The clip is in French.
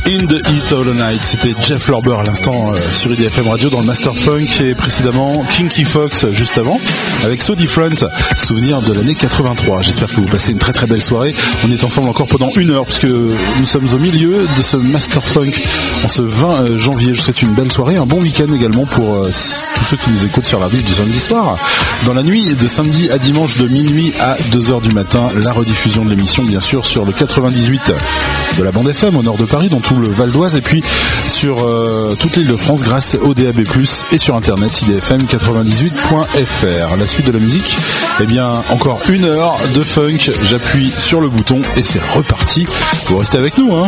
In the Heat of the Night, c'était Jeff Lorber à l'instant sur IDFM Radio dans le Master Funk et précédemment Kinky Fox juste avant avec So Different, souvenir de l'année 83. J'espère que vous passez une très très belle soirée. On est ensemble encore pendant 1 heure puisque nous sommes au milieu de ce Master Funk en ce 20 janvier. Je vous souhaite une belle soirée, un bon week-end également pour tous ceux qui nous écoutent sur la rive du samedi soir. Dans la nuit de samedi à dimanche de minuit à 2h du matin, la rediffusion de l'émission bien sûr sur le 98 de la bande FM au nord de Paris, dans tout le Val d'Oise et puis sur toute l'île de France grâce au DAB+, et sur internet idfm98.fr. La suite de la musique, eh bien encore 1 heure de funk, j'appuie sur le bouton et c'est reparti. Vous restez avec nous, hein.